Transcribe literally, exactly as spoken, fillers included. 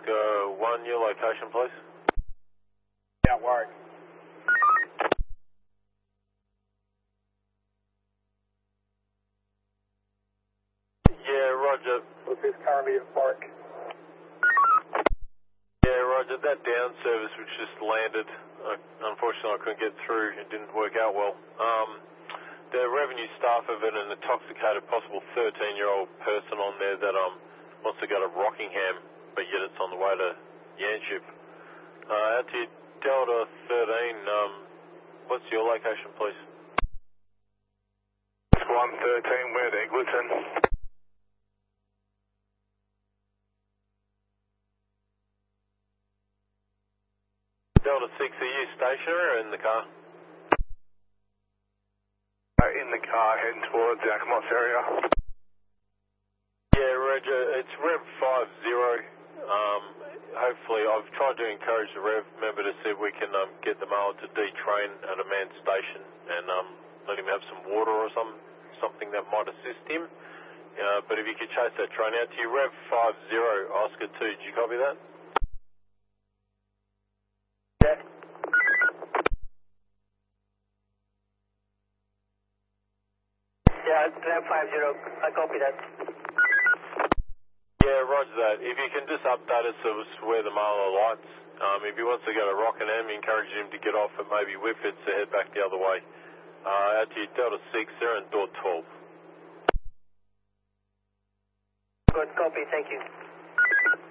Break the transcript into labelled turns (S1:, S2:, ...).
S1: Oscar one, your location, please.
S2: Yeah, Warwick.
S1: Yeah, roger.
S2: What's this currently at Warwick?
S1: Yeah, roger. That down service which just landed, uh, unfortunately I couldn't get through. It didn't work out well. Um, the revenue staff have an intoxicated, possible thirteen-year-old person on there that um wants to go to Rockingham, but yet it's on the way to Yanship. Uh, out to you, Delta thirteen, um, what's your location, please?
S3: one thirteen, we're at Eglinton.
S1: Delta six, are you stationary or in the car?
S3: Uh, in the car, heading towards the Yakimos area.
S1: Yeah, Roger, it's Rev five zero. Um, hopefully, I've tried to encourage the Rev member to see if we can um, get the male to detrain at a manned station and um, let him have some water or some, something that might assist him. Uh, but if you could chase that train out to you, Rev five zero, Oscar two, did you copy that?
S2: Yeah. Yeah, Rev five zero, I copy that.
S1: Yeah, roger that. If you can just update us of where the male lights. Um, if he wants to go to Rockingham, encourage him to get off at maybe Whitford to head back the other way. Uh, out to you, Delta six, they're in door twelve.
S2: Good, copy, thank you.